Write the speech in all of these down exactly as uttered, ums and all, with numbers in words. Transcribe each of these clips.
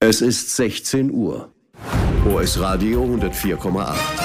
Es ist sechzehn Uhr. O S Radio hundertvier Komma acht.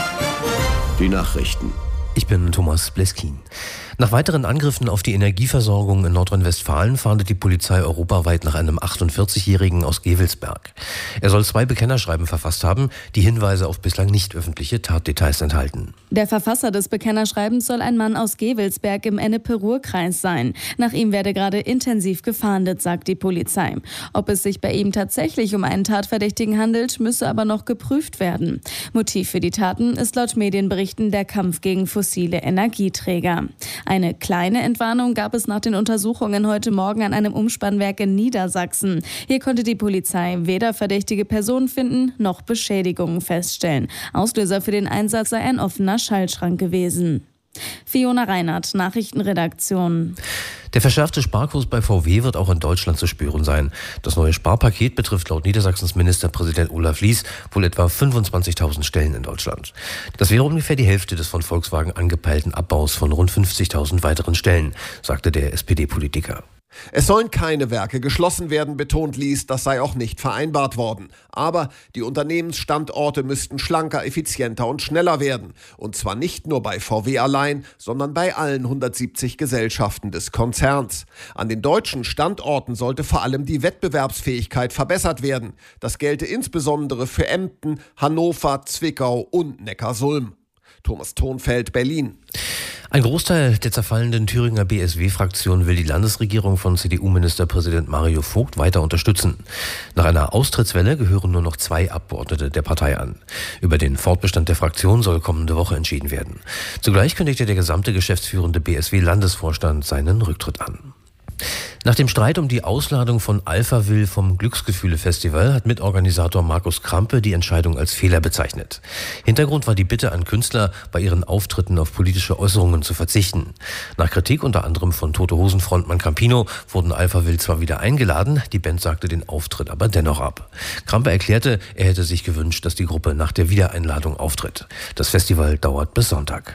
Die Nachrichten. Ich bin Thomas Bleskin. Nach weiteren Angriffen auf die Energieversorgung in Nordrhein-Westfalen fahndet die Polizei europaweit nach einem achtundvierzigjährigen aus Gevelsberg. Er soll zwei Bekennerschreiben verfasst haben, die Hinweise auf bislang nicht öffentliche Tatdetails enthalten. Der Verfasser des Bekennerschreibens soll ein Mann aus Gevelsberg im Ennepe-Ruhr-Kreis sein. Nach ihm werde gerade intensiv gefahndet, sagt die Polizei. Ob es sich bei ihm tatsächlich um einen Tatverdächtigen handelt, müsse aber noch geprüft werden. Motiv für die Taten ist laut Medienberichten der Kampf gegen fossile Energieträger. Eine kleine Entwarnung gab es nach den Untersuchungen heute Morgen an einem Umspannwerk in Niedersachsen. Hier konnte die Polizei weder verdächtige Personen finden, noch Beschädigungen feststellen. Auslöser für den Einsatz sei ein offener Schaltschrank gewesen. Fiona Reinhardt, Nachrichtenredaktion. Der verschärfte Sparkurs bei V W wird auch in Deutschland zu spüren sein. Das neue Sparpaket betrifft laut Niedersachsens Ministerpräsident Olaf Lies wohl etwa fünfundzwanzigtausend Stellen in Deutschland. Das wäre ungefähr die Hälfte des von Volkswagen angepeilten Abbaus von rund fünfzigtausend weiteren Stellen, sagte der S P D-Politiker. Es sollen keine Werke geschlossen werden, betont Lies, das sei auch nicht vereinbart worden. Aber die Unternehmensstandorte müssten schlanker, effizienter und schneller werden. Und zwar nicht nur bei V W allein, sondern bei allen hundertsiebzig Gesellschaften des Konzerns. An den deutschen Standorten sollte vor allem die Wettbewerbsfähigkeit verbessert werden. Das gelte insbesondere für Emden, Hannover, Zwickau und Neckarsulm. Thomas Thonfeld, Berlin. Ein Großteil der zerfallenden Thüringer B S W-Fraktion will die Landesregierung von C D U-Ministerpräsident Mario Vogt weiter unterstützen. Nach einer Austrittswelle gehören nur noch zwei Abgeordnete der Partei an. Über den Fortbestand der Fraktion soll kommende Woche entschieden werden. Zugleich kündigte der gesamte geschäftsführende B S W-Landesvorstand seinen Rücktritt an. Nach dem Streit um die Ausladung von Alphaville vom Glücksgefühle-Festival hat Mitorganisator Markus Krampe die Entscheidung als Fehler bezeichnet. Hintergrund war die Bitte an Künstler, bei ihren Auftritten auf politische Äußerungen zu verzichten. Nach Kritik unter anderem von Tote-Hosen-Frontmann Campino wurden Alphaville zwar wieder eingeladen, die Band sagte den Auftritt aber dennoch ab. Krampe erklärte, er hätte sich gewünscht, dass die Gruppe nach der Wiedereinladung auftritt. Das Festival dauert bis Sonntag.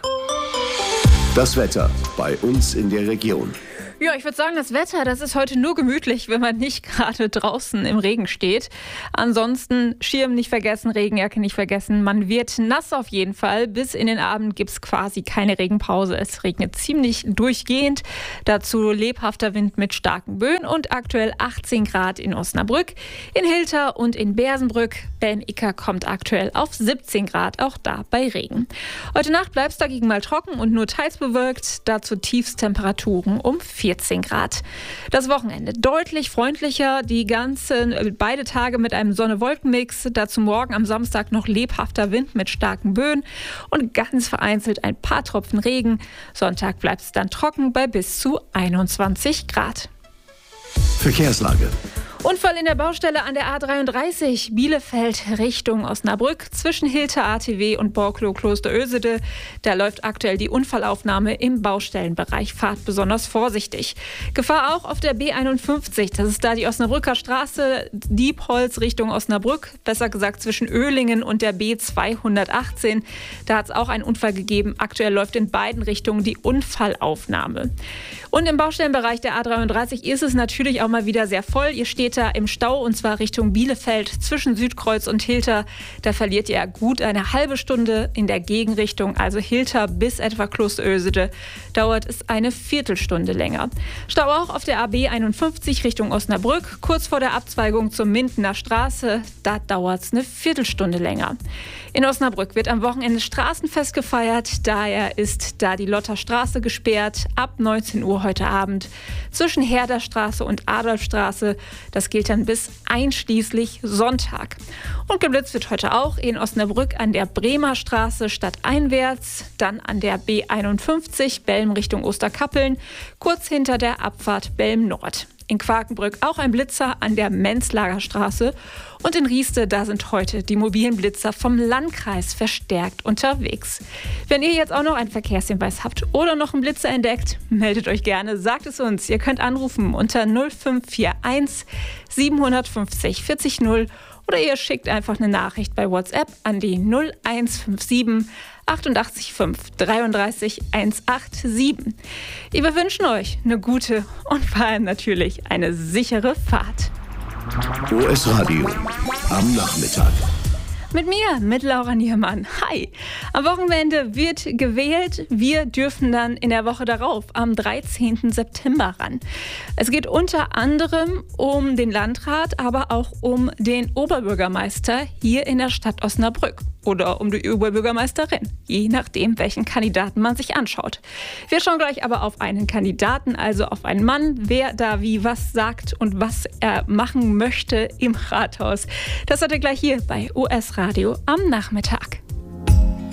Das Wetter bei uns in der Region. Ja, ich würde sagen, das Wetter, das ist heute nur gemütlich, wenn man nicht gerade draußen im Regen steht. Ansonsten Schirm nicht vergessen, Regenjacke nicht vergessen. Man wird nass auf jeden Fall. Bis in den Abend gibt es quasi keine Regenpause. Es regnet ziemlich durchgehend. Dazu lebhafter Wind mit starken Böen und aktuell achtzehn Grad in Osnabrück. In Hilter und in Bersenbrück. Belm-Icka kommt aktuell auf siebzehn Grad, auch da bei Regen. Heute Nacht bleibt es dagegen mal trocken und nur teils bewölkt. Dazu Tiefstemperaturen um vierzehn Grad. Das Wochenende deutlich freundlicher, die ganzen beide Tage mit einem Sonne-Wolken-Mix. Dazu morgen am Samstag noch lebhafter Wind mit starken Böen und ganz vereinzelt ein paar Tropfen Regen. Sonntag bleibt es dann trocken bei bis zu einundzwanzig Grad. Verkehrslage. Unfall in der Baustelle an der A dreiunddreißig, Bielefeld Richtung Osnabrück, zwischen Hilter A T W und Borklow Klosterösede. Da läuft aktuell die Unfallaufnahme im Baustellenbereich. Fahrt besonders vorsichtig. Gefahr auch auf der B einundfünfzig, das ist da die Osnabrücker Straße, Diepholz Richtung Osnabrück, besser gesagt zwischen Oehlingen und der B zweihundertachtzehn. Da hat es auch einen Unfall gegeben. Aktuell läuft in beiden Richtungen die Unfallaufnahme. Und im Baustellenbereich der A dreiunddreißig ist es natürlich auch mal wieder sehr voll. Ihr steht da im Stau und zwar Richtung Bielefeld zwischen Südkreuz und Hilter. Da verliert ihr gut eine halbe Stunde in der Gegenrichtung, also Hilter bis etwa Klosterösede. Dauert es eine Viertelstunde länger. Stau auch auf der A B einundfünfzig Richtung Osnabrück, kurz vor der Abzweigung zur Mindener Straße. Da dauert es eine Viertelstunde länger. In Osnabrück wird am Wochenende Straßenfest gefeiert. Daher ist da die Lotter Straße gesperrt ab neunzehn Uhr heute Abend zwischen Herderstraße und Adolfstraße. Das gilt dann bis einschließlich Sonntag. Und geblitzt wird heute auch in Osnabrück an der Bremer Straße stadteinwärts, dann an der B einundfünfzig Belm Richtung Osterkappeln, kurz hinter der Abfahrt Belm Nord. In Quakenbrück auch ein Blitzer an der Menzlager Straße. Und in Rieste, da sind heute die mobilen Blitzer vom Landkreis verstärkt unterwegs. Wenn ihr jetzt auch noch einen Verkehrshinweis habt oder noch einen Blitzer entdeckt, meldet euch gerne, sagt es uns. Ihr könnt anrufen unter null fünf vier eins sieben fünf null vier null oder ihr schickt einfach eine Nachricht bei WhatsApp an die null eins fünf sieben achtundachtzig fünf dreiunddreißig hundertsiebenundachtzig. Wir wünschen euch eine gute und vor allem natürlich eine sichere Fahrt. O S Radio am Nachmittag. Mit mir, mit Laura Niermann. Hi! Am Wochenende wird gewählt. Wir dürfen dann in der Woche darauf, am dreizehnten September, ran. Es geht unter anderem um den Landrat, aber auch um den Oberbürgermeister hier in der Stadt Osnabrück. Oder um die Oberbürgermeisterin, je nachdem, welchen Kandidaten man sich anschaut. Wir schauen gleich aber auf einen Kandidaten, also auf einen Mann, wer da wie was sagt und was er machen möchte im Rathaus. Das heute gleich hier bei O S Radio am Nachmittag.